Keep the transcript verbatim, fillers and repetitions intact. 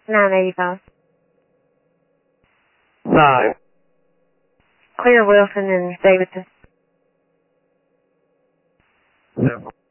nine eighty-five. Five. Clear Wilson and Davidson. Seven.